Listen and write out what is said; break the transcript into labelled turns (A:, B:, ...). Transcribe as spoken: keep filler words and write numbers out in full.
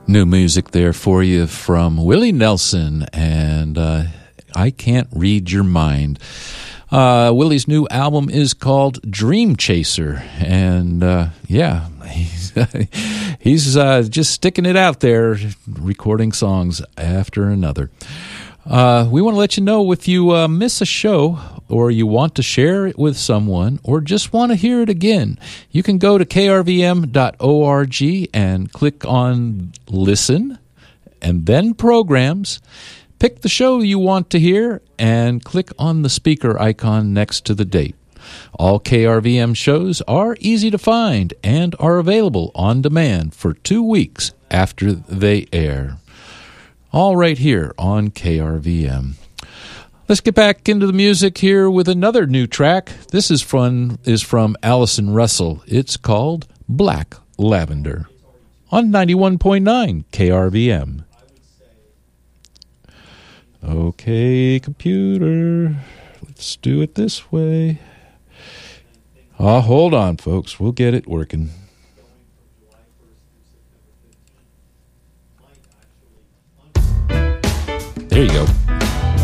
A: New music there for you from Willie Nelson and uh, I Can't Read Your Mind. Uh, Willie's new album is called Dream Chaser, and uh, yeah, he's, he's uh, just sticking it out there, recording songs after another. Uh, we want to let you know if you uh, miss a show or you want to share it with someone or just want to hear it again, you can go to k r v m dot org and click on Listen and then Programs. Pick the show you want to hear and click on the speaker icon next to the date. All K R V M shows are easy to find and are available on demand for two weeks after they air. All right here on K R V M. Let's get back into the music here with another new track. This is from, is from Allison Russell. It's called Black Lavender on ninety-one point nine K R V M. Okay, computer, let's do it this way. Oh, hold on, folks. We'll get it working. There you go.